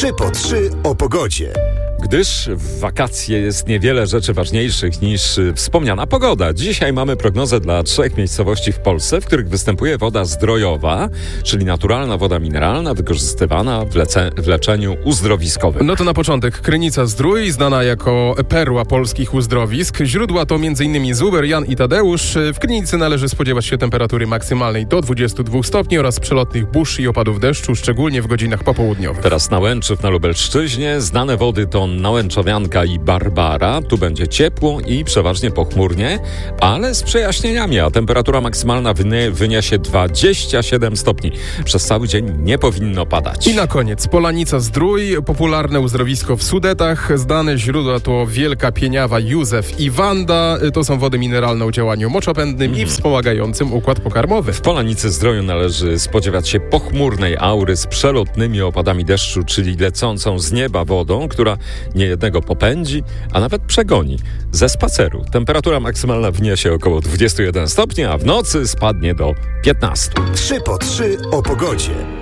3 po 3 o pogodzie. Gdyż w wakacje jest niewiele rzeczy ważniejszych niż wspomniana pogoda. Dzisiaj mamy prognozę dla 3 miejscowości w Polsce, w których występuje woda zdrojowa, czyli naturalna woda mineralna wykorzystywana w leczeniu uzdrowiskowym. No to na początek Krynica-Zdrój, znana jako perła polskich uzdrowisk. Źródła to m.in. Zuber, Jan i Tadeusz. W Krynicy należy spodziewać się temperatury maksymalnej do 22 stopni oraz przelotnych burz i opadów deszczu, szczególnie w godzinach popołudniowych. Teraz Nałęczów na Lubelszczyźnie. Znane wody to Nałęczowianka i Barbara. Tu będzie ciepło i przeważnie pochmurnie, ale z przejaśnieniami, a temperatura maksymalna wyniesie 27 stopni. Przez cały dzień nie powinno padać. I na koniec Polanica-Zdrój, popularne uzdrowisko w Sudetach. Znane źródła to Wielka Pieniawa, Józef i Wanda. To są wody mineralne o działaniu moczopędnym i wspomagającym układ pokarmowy. W Polanicy-Zdroju należy spodziewać się pochmurnej aury z przelotnymi opadami deszczu, czyli lecącą z nieba wodą, która niejednego popędzi, a nawet przegoni ze spaceru. Temperatura maksymalna wyniesie około 21 stopni, a w nocy spadnie do 15. 3 po 3 o pogodzie.